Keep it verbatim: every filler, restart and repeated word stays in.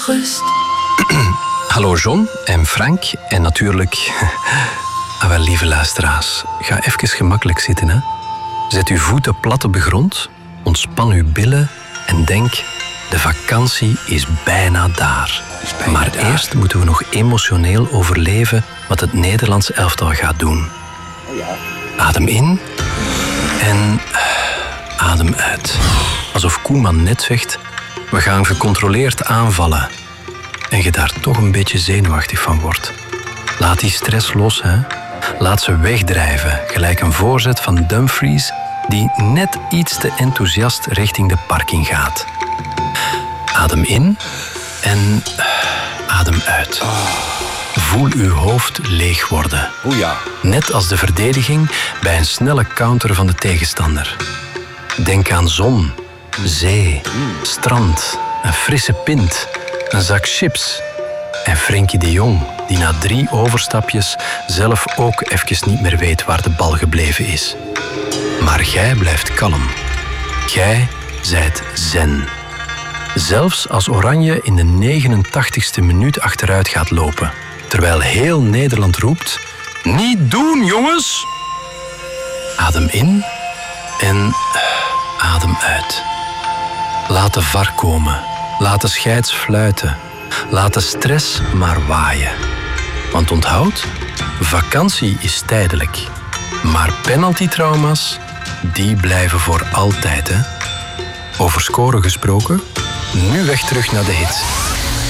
rust. Hallo John en Frank en natuurlijk... Ah, wel, lieve luisteraars, ga even gemakkelijk zitten, hè. Zet uw voeten plat op de grond, ontspan uw billen en denk... De vakantie is bijna daar. Is bijna maar daar. Eerst moeten we nog emotioneel overleven wat het Nederlands elftal gaat doen. Oh ja. Adem in en adem uit. Alsof Koeman net zegt, we gaan gecontroleerd aanvallen. En je daar toch een beetje zenuwachtig van wordt. Laat die stress los, hè. Laat ze wegdrijven, gelijk een voorzet van Dumfries die net iets te enthousiast richting de parking gaat. Adem in en adem uit. Voel uw hoofd leeg worden. O ja. Net als de verdediging bij een snelle counter van de tegenstander. Denk aan zon, zee, strand, een frisse pint, een zak chips. En Frenkie de Jong, die na drie overstapjes zelf ook even niet meer weet waar de bal gebleven is. Maar jij blijft kalm. Jij zijt zen. Zelfs als Oranje in de negenentachtigste minuut achteruit gaat lopen. Terwijl heel Nederland roept... Niet doen, jongens! Adem in en adem uit. Laat de V A R komen. Laat de scheids fluiten. Laat de stress maar waaien. Want onthoud, vakantie is tijdelijk. Maar penaltytrauma's, die blijven voor altijd, hè. Over scoren gesproken, nu weg terug naar de hits.